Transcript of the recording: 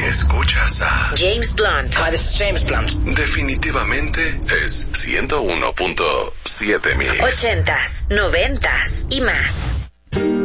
Escuchas a James Blunt. Hi, this is James Blunt. Definitivamente es 101.7 Mix. 80s, 90s y más.